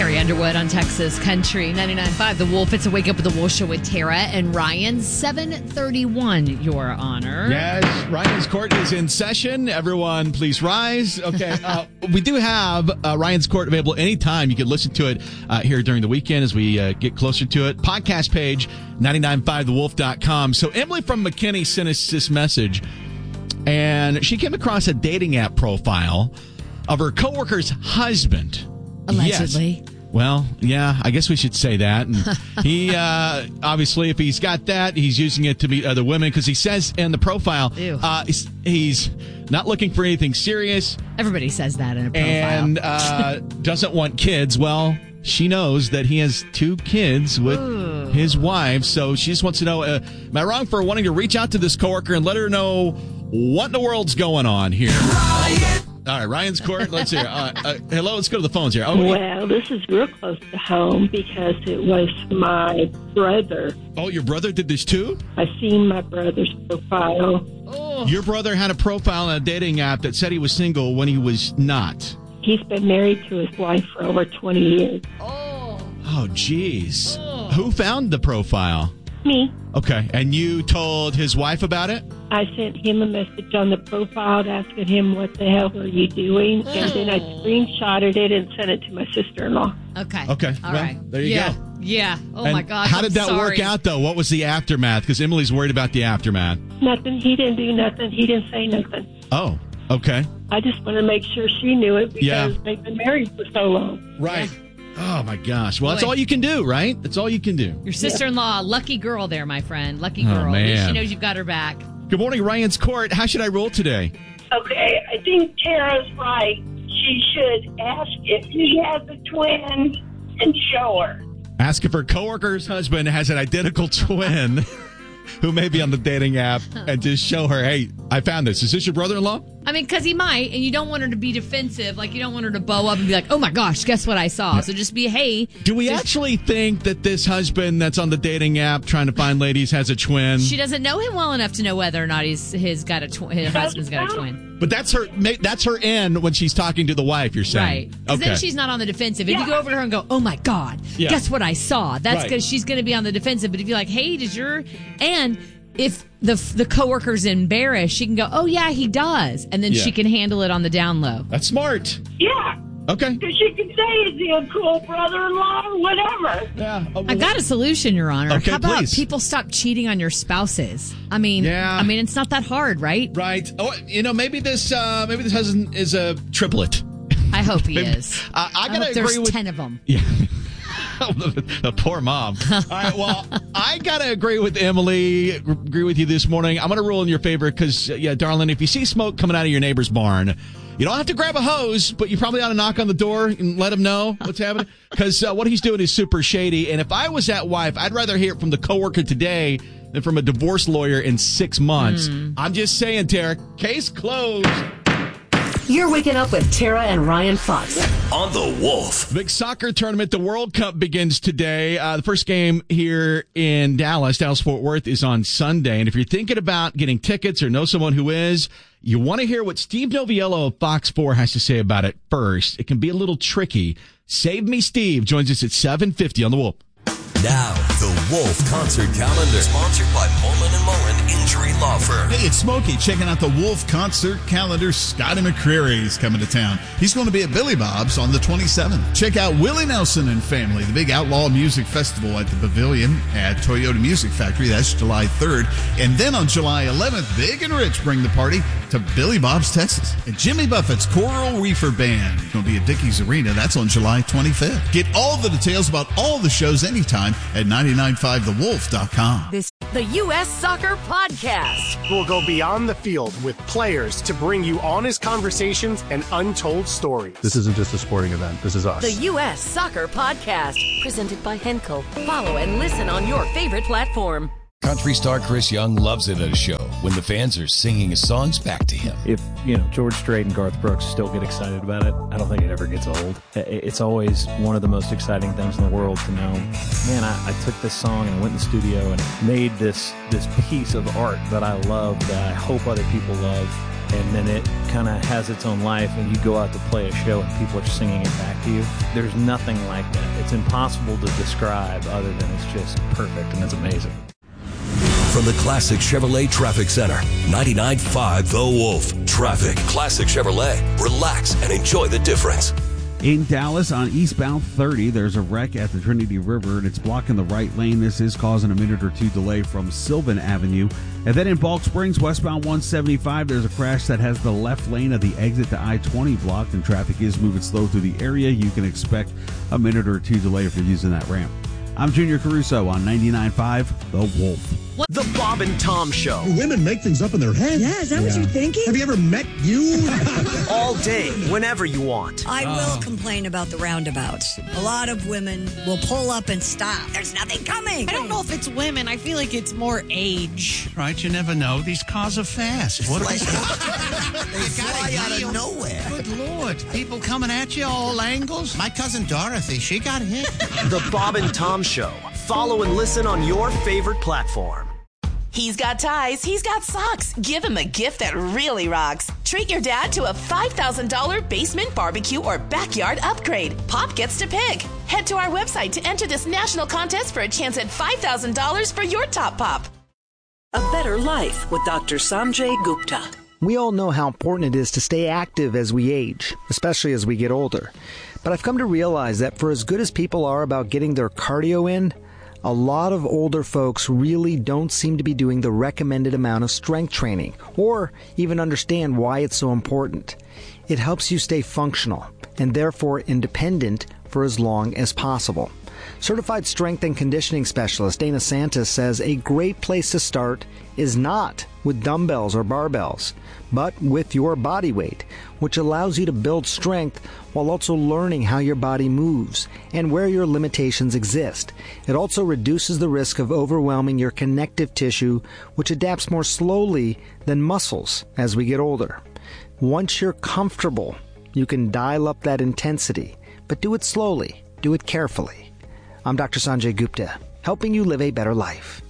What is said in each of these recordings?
Carrie Underwood on Texas Country 99.5 The Wolf. It's a Wake Up with the Wolf show with Tara and Ryan. 7:31, Your Honor. Yes, Ryan's Court is in session. Everyone, please rise. Okay, we do have Ryan's Court available anytime. You can listen to it here during the weekend as we get closer to it. Podcast page, 995thewolf.com. So Emily from McKinney sent us this message, and she came across a dating app profile of her coworker's husband. Allegedly. Yes. Well, yeah, I guess we should say that. And he, obviously, if he's got that, he's using it to meet other women because he says in the profile, he's not looking for anything serious. Everybody says that in a profile. And doesn't want kids. Well, she knows that he has 2 kids with his wife. So she just wants to know, am I wrong for wanting to reach out to this coworker and let her know what in the world's going on here? All right, Ryan's Court. Let's hear. Hello, let's go to the phones here. Well, this is real close to home because it was my brother. Oh, your brother did this too? I seen my brother's profile. Oh. Your brother had a profile on a dating app that said he was single when he was not. He's been married to his wife for over 20 years. Oh, geez. Oh. Who found the profile? Me. Okay, and you told his wife about it? I sent him a message on the profile asking him, what the hell are you doing? And then I screenshotted it and sent it to my sister-in-law. Okay. All right. There you go. Yeah. Oh, and my gosh. How did that work out, though? What was the aftermath? Because Emily's worried about the aftermath. Nothing. He didn't do nothing. He didn't say nothing. Oh, okay. I just want to make sure she knew it because they've been married for so long. Right. Yeah. Oh, my gosh. Well, that's all you can do, right? That's all you can do. Your sister-in-law, lucky girl there, my friend. Lucky girl. Oh, man. She knows you've got her back. Good morning, Ryan's Court. How should I rule today? Okay, I think Tara's right. She should ask if he has a twin and show her. Ask if her coworker's husband has an identical twin who may be on the dating app and just show her, hey, I found this. Is this your brother-in-law? I mean, because he might, and you don't want her to be defensive. Like, you don't want her to bow up and be like, oh, my gosh, guess what I saw? Yeah. So just be, hey. Do we actually think that this husband that's on the dating app trying to find ladies has a twin? She doesn't know him well enough to know whether or not his husband's got a twin. But that's her end when she's talking to the wife, you're saying. Right. Because then she's not on the defensive. If you go over to her and go, oh, my God, guess what I saw? That's because she's going to be on the defensive. But if you're like, hey, and if the coworker's embarrassed, she can go, oh, yeah, he does. And then she can handle it on the down low. That's smart. Yeah. Okay. Because she can say, is he a cool brother-in-law or whatever? Yeah. I got a solution, Your Honor. Okay, how about please. people stop cheating on your spouses? I mean, it's not that hard, right? Right. Oh, maybe this husband is a triplet. I hope he is. I gotta agree there's with 10 of them. Yeah. The poor mom. All right, well, I got to agree with Emily, agree with you this morning. I'm going to rule in your favor because, darling, if you see smoke coming out of your neighbor's barn, you don't have to grab a hose, but you probably ought to knock on the door and let him know what's happening because what he's doing is super shady. And if I was that wife, I'd rather hear it from the coworker today than from a divorce lawyer in 6 months. I'm just saying, Tara, case closed. You're waking up with Tara and Ryan Fox on The Wolf. Big soccer tournament. The World Cup begins today. The first game here in Dallas-Fort Worth is on Sunday. And if you're thinking about getting tickets or know someone who is, you want to hear what Steve Noviello of Fox 4 has to say about it first. It can be a little tricky. Save Me Steve joins us at 7:50 on The Wolf. Now, the Wolf Concert Calendar. Sponsored by Mullen & Mullen Injury Law Firm. Hey, it's Smokey checking out the Wolf Concert Calendar. Scotty McCreery is coming to town. He's going to be at Billy Bob's on the 27th. Check out Willie Nelson and Family, the big outlaw music festival at the Pavilion at Toyota Music Factory. That's July 3rd. And then on July 11th, Big and Rich bring the party to Billy Bob's, Texas. And Jimmy Buffett's Coral Reefer Band is going to be at Dickies Arena. That's on July 25th. Get all the details about all the shows anytime at 995thewolf.com. The U.S. Soccer Podcast. We'll go beyond the field with players to bring you honest conversations and untold stories. This isn't just a sporting event. This is us. The U.S. Soccer Podcast. Presented by Henkel. Follow and listen on your favorite platform. Country star Chris Young loves it at a show when the fans are singing his songs back to him. If, George Strait and Garth Brooks still get excited about it, I don't think it ever gets old. It's always one of the most exciting things in the world to know, man, I took this song and went in the studio and made this piece of art that I love, that I hope other people love. and then it kind of has its own life, and you go out to play a show and people are singing it back to you. There's nothing like that. It's impossible to describe other than it's just perfect, and it's amazing. From the Classic Chevrolet Traffic Center, 99.5 The Wolf. Traffic. Classic Chevrolet. Relax and enjoy the difference. In Dallas, on eastbound 30, there's a wreck at the Trinity River, and it's blocking the right lane. This is causing a minute or two delay from Sylvan Avenue. And then in Balk Springs, westbound 175, there's a crash that has the left lane of the exit to I-20 blocked, and traffic is moving slow through the area. You can expect a minute or two delay if you're using that ramp. I'm Junior Caruso on 99.5 The Wolf. The Bob and Tom Show. Women make things up in their head. Yeah, is that what you're thinking? Have you ever met you? All day, whenever you want. I will complain about the roundabouts. A lot of women will pull up and stop. There's nothing coming. I don't know if it's women. I feel like it's more age. Right, you never know. These cars are fast. What are they fly out of nowhere. Good Lord. People coming at you all angles. My cousin Dorothy, she got hit. The Bob and Tom Show. Follow and listen on your favorite platform. He's got ties, he's got socks. Give him a gift that really rocks. Treat your dad to a $5,000 basement barbecue or backyard upgrade. Pop gets to pick. Head to our website to enter this national contest for a chance at $5,000 for your top pop. A Better Life with Dr. Sanjay Gupta. We all know how important it is to stay active as we age, especially as we get older. But I've come to realize that for as good as people are about getting their cardio in, a lot of older folks really don't seem to be doing the recommended amount of strength training, or even understand why it's so important. It helps you stay functional, and therefore independent for as long as possible. Certified strength and conditioning specialist Dana Santos says a great place to start is not with dumbbells or barbells, but with your body weight, which allows you to build strength while also learning how your body moves and where your limitations exist. It also reduces the risk of overwhelming your connective tissue, which adapts more slowly than muscles as we get older. Once you're comfortable, you can dial up that intensity, but do it slowly, do it carefully. I'm Dr. Sanjay Gupta, helping you live a better life.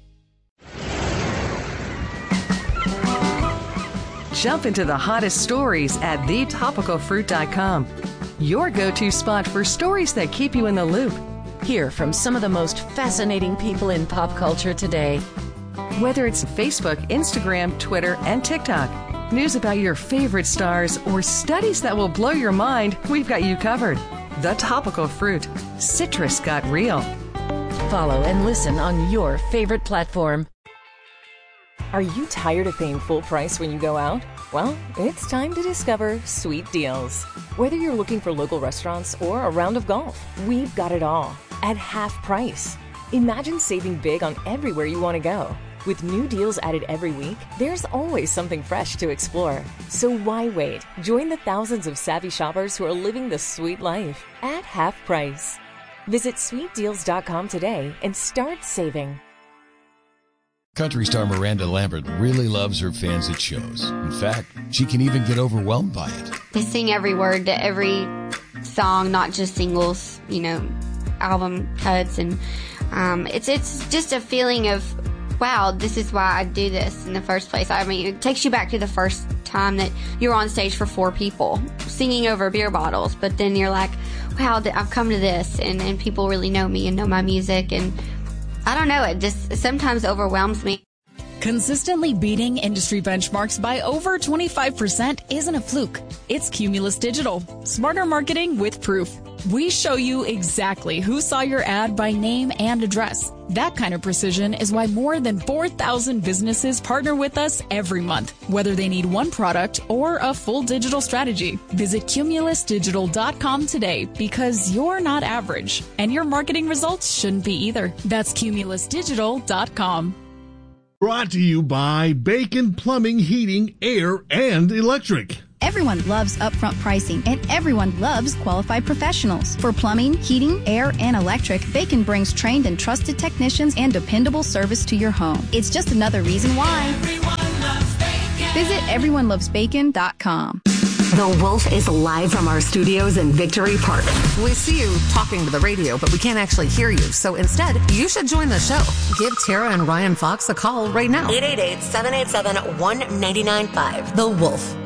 Jump into the hottest stories at thetopicalfruit.com. Your go-to spot for stories that keep you in the loop. Hear from some of the most fascinating people in pop culture today. Whether it's Facebook, Instagram, Twitter, and TikTok, news about your favorite stars, or studies that will blow your mind, we've got you covered. The Topical Fruit. Citrus got real. Follow and listen on your favorite platform. Are you tired of paying full price when you go out? Well, it's time to discover Sweet Deals. Whether you're looking for local restaurants or a round of golf, we've got it all at half price. Imagine saving big on everywhere you want to go. With new deals added every week, there's always something fresh to explore. So why wait? Join the thousands of savvy shoppers who are living the sweet life at half price. Visit sweetdeals.com today and start saving. Country star Miranda Lambert really loves her fans at shows. In fact, she can even get overwhelmed by it. They sing every word to every song, not just singles, album cuts. And it's just a feeling of, wow, this is why I do this in the first place. I mean, it takes you back to the first time that you were on stage for 4 people singing over beer bottles. But then you're like, wow, I've come to this, and people really know me and know my music. And I don't know, it just sometimes overwhelms me. Consistently beating industry benchmarks by over 25% isn't a fluke. It's Cumulus Digital. Smarter marketing with proof. We show you exactly who saw your ad by name and address. That kind of precision is why more than 4,000 businesses partner with us every month, whether they need one product or a full digital strategy. Visit cumulusdigital.com today, because you're not average, and your marketing results shouldn't be either. That's cumulusdigital.com. Brought to you by Bacon Plumbing, Heating, Air, and Electric. Everyone loves upfront pricing, and everyone loves qualified professionals. For plumbing, heating, air, and electric, Bacon brings trained and trusted technicians and dependable service to your home. It's just another reason why. Everyone loves bacon. Visit everyonelovesbacon.com. The Wolf is live from our studios in Victory Park. We see you talking to the radio, but we can't actually hear you. So instead, you should join the show. Give Tara and Ryan Fox a call right now. 888-787-1995. The Wolf.